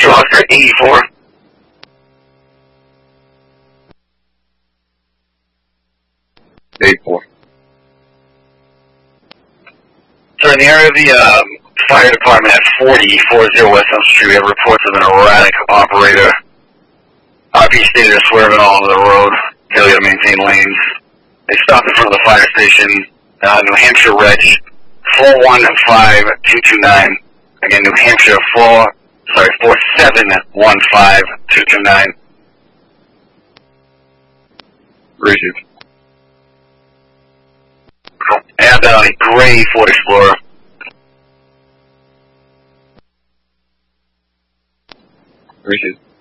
Oscar 84. So in the area of the fire department at 40 West Elm Street, we have reports of an erratic operator. RP stated are swerving all over the road, failure to maintain lanes. They stopped in front of the fire station, New Hampshire Reg 415229. Again, New Hampshire 4715229. Received. I have that on a gray Ford Explorer. Received.